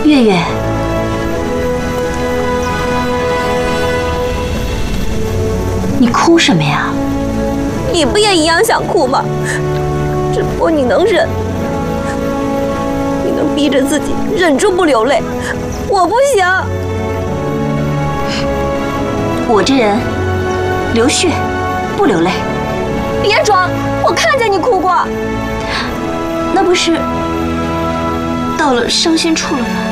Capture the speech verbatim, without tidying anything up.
月月，你哭什么呀？ 你不也一样想哭吗？只不过你能忍，你能逼着自己忍住不流泪，我不行。 我这人流血不流泪。 别装，我看见你哭过。 那不是到了伤心处了吗？